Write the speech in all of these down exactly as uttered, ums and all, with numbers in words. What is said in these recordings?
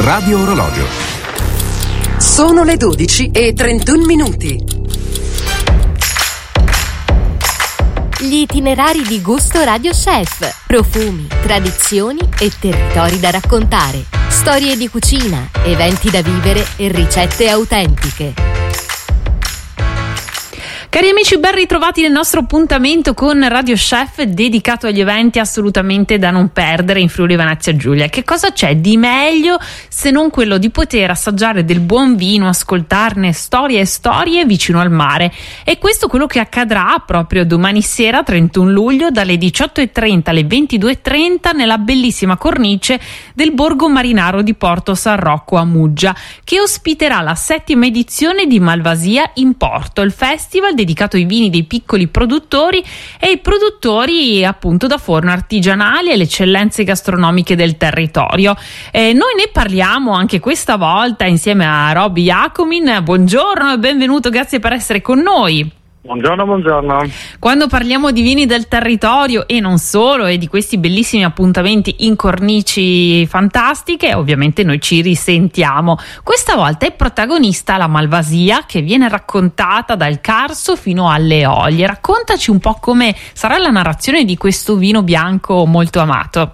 Radio Orologio. Sono le dodici e trentuno minuti. Gli itinerari di gusto Radio Chef. Profumi, tradizioni e territori da raccontare. Storie di cucina, eventi da vivere e ricette autentiche. Cari amici, ben ritrovati nel nostro appuntamento con Radio Chef dedicato agli eventi assolutamente da non perdere in Friuli Venezia Giulia. Che cosa c'è di meglio se non quello di poter assaggiare del buon vino, ascoltarne storie e storie vicino al mare? E questo è quello che accadrà proprio domani sera, trentuno luglio, dalle diciotto e trenta alle ventidue e trenta nella bellissima cornice del Borgo Marinaro di Porto San Rocco a Muggia, che ospiterà la settima edizione di Malvasia in Porto, il festival dedicato ai vini dei piccoli produttori e ai produttori appunto da forno artigianali e le eccellenze gastronomiche del territorio. Eh, noi ne parliamo anche questa volta insieme a Roby Jacomin. Buongiorno e benvenuto, grazie per essere con noi. Buongiorno, buongiorno. Quando parliamo di vini del territorio e non solo, e di questi bellissimi appuntamenti in cornici fantastiche, ovviamente noi ci risentiamo. Questa volta è protagonista la Malvasia, che viene raccontata dal Carso fino alle Olie. Raccontaci un po' come sarà la narrazione di questo vino bianco molto amato.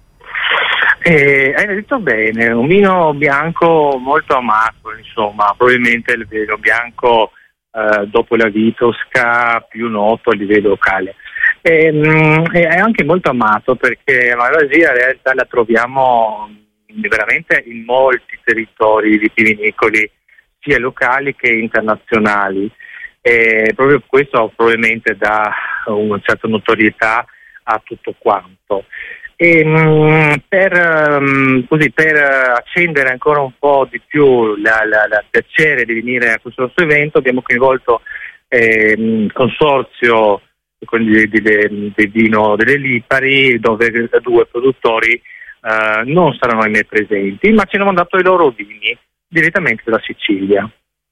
Eh, hai detto bene, un vino bianco molto amato, insomma, probabilmente il vino bianco Uh, dopo la Vitosca più noto a livello locale. E, mh, è anche molto amato perché la Malvasia in realtà la troviamo veramente in molti territori vitivinicoli, sia locali che internazionali, e proprio questo probabilmente dà una certa notorietà a tutto quanto. E, mh, per, mh, così, per accendere ancora un po' di più la, la, la piacere di venire a questo nostro evento, abbiamo coinvolto eh, il consorzio di, di, di, di vino delle Lipari, dove due produttori eh, non saranno ahimè presenti, ma ci hanno mandato i loro vini direttamente dalla Sicilia.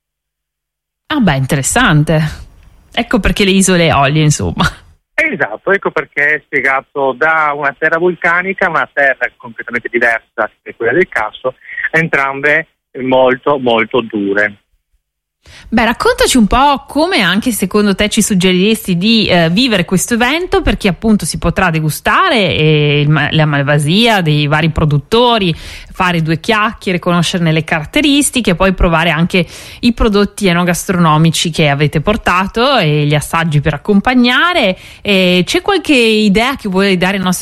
Ah beh, interessante. Ecco perché le isole Olie, insomma. Esatto, ecco perché è spiegato da una terra vulcanica, una terra completamente diversa da quella del Carso, entrambe molto molto dure. Beh, raccontaci un po' come anche secondo te ci suggeriresti di eh, vivere questo evento, perché appunto si potrà degustare eh, il, la Malvasia dei vari produttori, fare due chiacchiere, conoscerne le caratteristiche e poi provare anche i prodotti enogastronomici che avete portato e gli assaggi per accompagnare. E c'è qualche idea che vuoi dare ai nostri